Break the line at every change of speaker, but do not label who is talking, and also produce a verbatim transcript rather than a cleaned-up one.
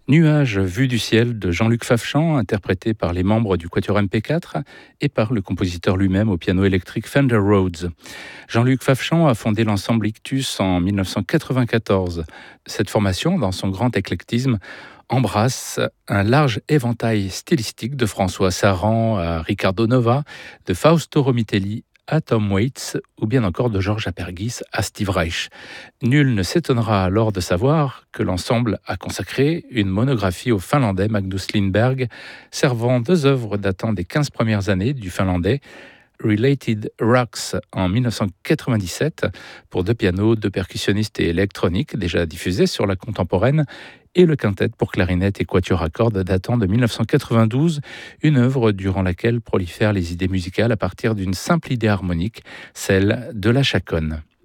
Nuages vus du ciel de Jean-Luc Favchan, interprété par les membres du Quatuor M P quatre et par le compositeur lui-même au piano électrique Fender Rhodes. Jean-Luc Favchan a fondé l'ensemble Ictus en mille neuf cent quatre-vingt-quatorze. Cette formation, dans son grand éclectisme, embrasse un large éventail stylistique de François Saran à Riccardo Nova, de Fausto Romitelli à Tom Waits ou bien encore de Georges Apergis à Steve Reich. Nul ne s'étonnera alors de savoir que l'ensemble a consacré une monographie au finlandais Magnus Lindberg, servant deux œuvres datant des quinze premières années du finlandais, Related Rocks en mille neuf cent quatre-vingt-dix-sept pour deux pianos, deux percussionnistes et électronique déjà diffusés sur la contemporaine, et le quintet pour clarinette et quatuor à cordes datant de mille neuf cent quatre-vingt-douze, une œuvre durant laquelle prolifèrent les idées musicales à partir d'une simple idée harmonique, celle de la chaconne.